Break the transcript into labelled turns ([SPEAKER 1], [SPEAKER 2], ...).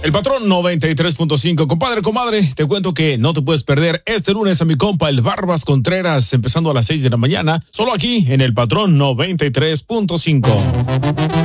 [SPEAKER 1] El Patrón 93.5. Compadre, comadre, te cuento que no te puedes perder este lunes a mi compa el Barbas Contreras, empezando a las 6 de la mañana, solo aquí en El Patrón 93.5.